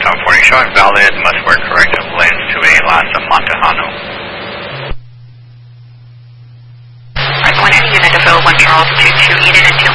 Tom 40 showing valid, must work corrective lanes to a Lhasa Montejano. Right, 1 unit of 01 Charles 22 Eden and